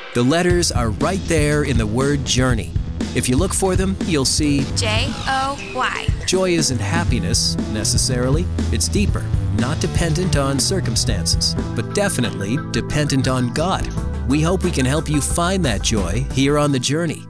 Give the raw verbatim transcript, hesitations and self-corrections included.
The letters are right there in the word journey. If you look for them, you'll see J O Y. Joy isn't happiness, necessarily. It's deeper, not dependent on circumstances, but definitely dependent on God. We hope we can help you find that joy here on The Journey.